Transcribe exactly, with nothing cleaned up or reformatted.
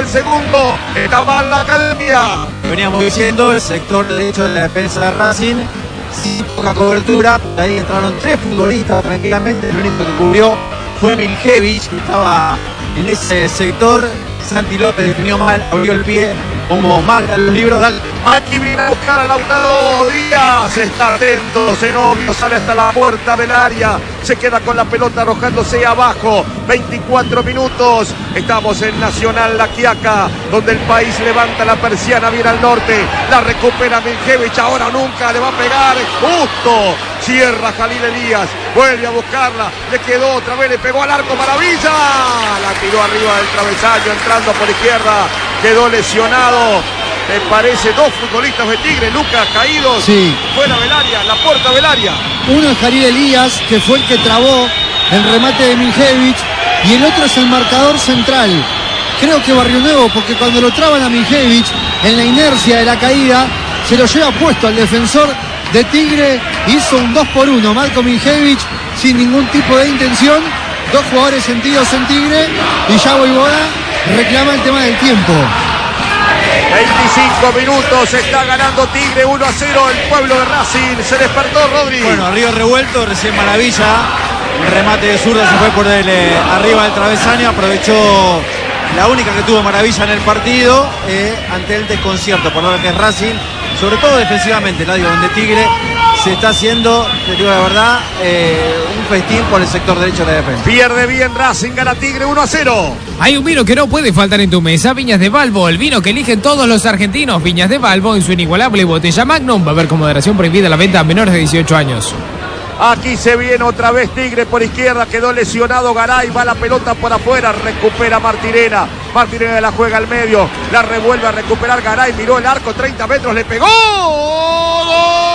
segundo. Está mal la academia. Veníamos diciendo, el sector derecho de la defensa de Racing, sin poca cobertura. Ahí entraron tres futbolistas tranquilamente. El único que cubrió fue Miljevich, que estaba en ese sector. Santi López definió mal, abrió el pie, como marcan los libros. Aquí viene a buscar a Lautaro Díaz. Está atento, Zenobio sale hasta la puerta del área. Se queda con la pelota arrojándose abajo. veinticuatro minutos. Estamos en Nacional La Quiaca, donde el país levanta la persiana, viene al norte. La recupera Miljevich, ahora o nunca le va a pegar. Justo. Cierra Jalil Elías. Vuelve a buscarla. Le quedó otra vez, le pegó al arco. Maravilla. La tiró arriba del travesaño, entrando por izquierda. Quedó lesionado. Me parece dos futbolistas de Tigre, Lucas, caídos. Sí. Fuera del área, la puerta del área. Uno es Jalil Elías, que fue el que trabó el remate de Miljevich, y el otro es el marcador central. Creo que Barrio Nuevo, porque cuando lo traban a Miljevich, en la inercia de la caída, se lo lleva puesto al defensor de Tigre. Hizo un dos por uno. Marco Miljevich, sin ningún tipo de intención. Dos jugadores sentidos en Tigre, y ya Voivoda reclama el tema del tiempo. veinticinco minutos, está ganando Tigre uno a cero el pueblo de Racing. Se despertó Rodri. Bueno, Río revuelto, recién Maravilla. Un remate de zurda, se fue por el, eh, arriba del travesaño. Aprovechó la única que tuvo Maravilla en el partido, eh, ante el desconcierto por lo que es Racing, sobre todo defensivamente, ¿no? Digo, donde Tigre se está haciendo, te digo la verdad, eh, un festín por el sector derecho de la defensa. Pierde bien Racing, gana Tigre uno a cero. Hay un vino que no puede faltar en tu mesa, Viñas de Balbo, el vino que eligen todos los argentinos. Viñas de Balbo en su inigualable botella Magnum. Va a haber con moderación prohibida la venta a menores de dieciocho años. Aquí se viene otra vez Tigre por izquierda, quedó lesionado Garay, va la pelota por afuera, recupera Martirena. Martirena la juega al medio, la revuelve a recuperar Garay, miró el arco, treinta metros, le pegó. ¡Gol!